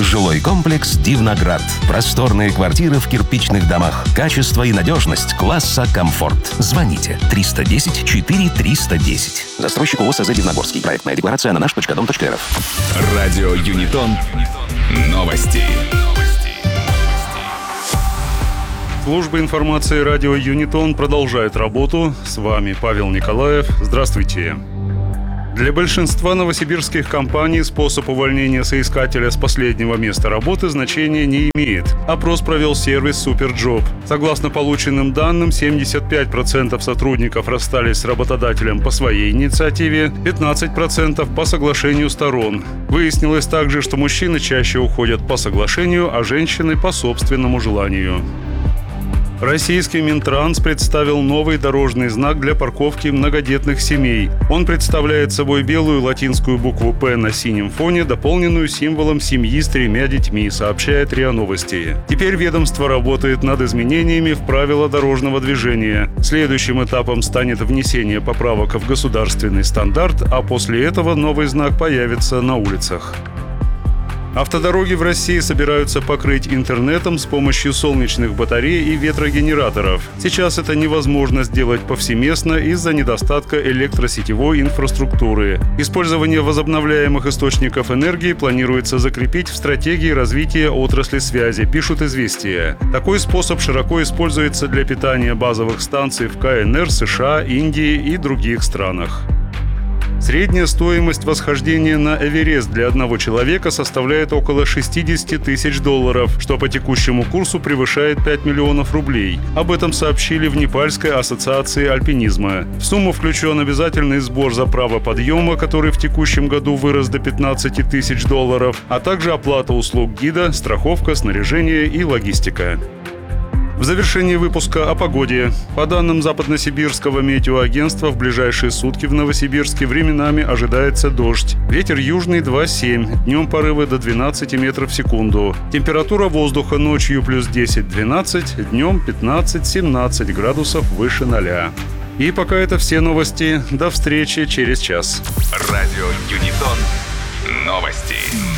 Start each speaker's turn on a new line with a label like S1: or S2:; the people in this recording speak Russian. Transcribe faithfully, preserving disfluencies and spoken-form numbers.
S1: Жилой комплекс «Дивноград». Просторные квартиры в кирпичных домах. Качество и надежность класса комфорт. Звоните триста десять четыре триста десять. Застройщик ООО СЗ «Дивногорский». Проектная декларация на наш точка дом точка эр эф.
S2: Радио Юнитон. Новости.
S3: Служба информации радио Юнитон продолжает работу. С вами Павел Николаев. Здравствуйте. Для большинства новосибирских компаний способ увольнения соискателя с последнего места работы значения не имеет. Опрос провел сервис SuperJob. Согласно полученным данным, семьдесят пять процентов сотрудников расстались с работодателем по своей инициативе, пятнадцать процентов по соглашению сторон. Выяснилось также, что мужчины чаще уходят по соглашению, а женщины по собственному желанию. Российский Минтранс представил новый дорожный знак для парковки многодетных семей. Он представляет собой белую латинскую букву «П» на синем фоне, дополненную символом семьи с тремя детьми, сообщает РИА Новости. Теперь ведомство работает над изменениями в правила дорожного движения. Следующим этапом станет внесение поправок в государственный стандарт, а после этого новый знак появится на улицах. Автодороги в России собираются покрыть интернетом с помощью солнечных батарей и ветрогенераторов. Сейчас это невозможно сделать повсеместно из-за недостатка электросетевой инфраструктуры. Использование возобновляемых источников энергии планируется закрепить в стратегии развития отрасли связи, пишут «Известия». Такой способ широко используется для питания базовых станций в ка эн эр, США, Индии и других странах. Средняя стоимость восхождения на Эверест для одного человека составляет около шестьдесят тысяч долларов, что по текущему курсу превышает пять миллионов рублей. Об этом сообщили в Непальской ассоциации альпинизма. В сумму включен обязательный сбор за право подъема, который в текущем году вырос до пятнадцать тысяч долларов, а также оплата услуг гида, страховка, снаряжение и логистика. В завершении выпуска о погоде. По данным Западносибирского метеоагентства, в ближайшие сутки в Новосибирске временами ожидается дождь. Ветер южный два семь, днем порывы до двенадцати метров в секунду. Температура воздуха ночью плюс десять-двенадцать, днем пятнадцать-семнадцать градусов выше ноля. И пока это все новости. До встречи через час.
S2: Радио Юнитон. Новости.